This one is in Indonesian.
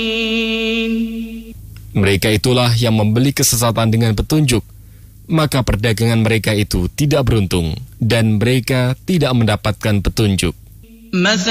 Mereka itulah yang membeli kesesatan dengan petunjuk, maka perdagangan mereka itu tidak beruntung, dan mereka tidak mendapatkan petunjuk.